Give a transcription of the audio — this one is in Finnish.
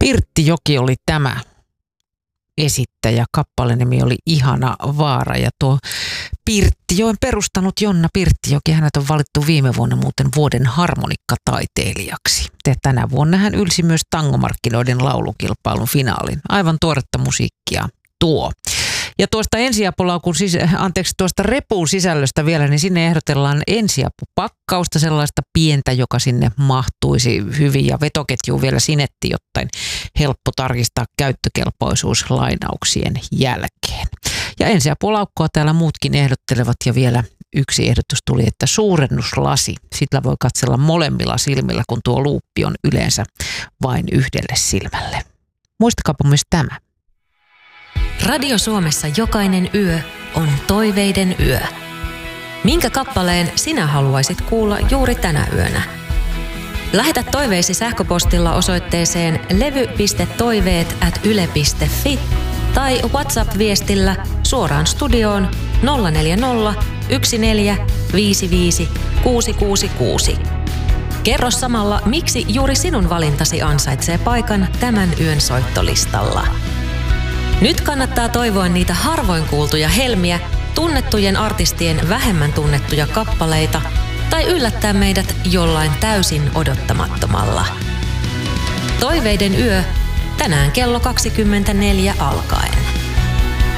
Pirttijoki oli tämä esittäjä. Kappaleen nimi oli Ihana vaara ja tuo Pirttijoen perustanut Jonna Pirttijoki, hänet on valittu viime vuonna muuten vuoden harmonikkataiteilijaksi. Ja tänä vuonna hän ylsi myös tangomarkkinoiden laulukilpailun finaalin. Aivan tuoretta musiikkia tuo. Ja tuosta tuosta repun sisällöstä vielä, niin sinne ehdotellaan ensiapupakkausta, sellaista pientä, joka sinne mahtuisi hyvin ja vetoketjuun vielä sinetti, jotta helppo tarkistaa käyttökelpoisuus lainauksien jälkeen. Ja ensiapulaukkoa täällä muutkin ehdottelevat ja vielä yksi ehdotus tuli, että suurennuslasi. Sillä voi katsella molemmilla silmillä, kun tuo luuppi on yleensä vain yhdelle silmälle. Muistakaapa myös tämä. Radio Suomessa jokainen yö on toiveiden yö. Minkä kappaleen sinä haluaisit kuulla juuri tänä yönä? Lähetä toiveisi sähköpostilla osoitteeseen levy.toiveet@yle.fi tai WhatsApp-viestillä suoraan studioon 040 1455 666. Kerro samalla, miksi juuri sinun valintasi ansaitsee paikan tämän yön soittolistalla. Nyt kannattaa toivoa niitä harvoin kuultuja helmiä, tunnettujen artistien vähemmän tunnettuja kappaleita tai yllättää meidät jollain täysin odottamattomalla. Toiveiden yö tänään kello 24 alkaen.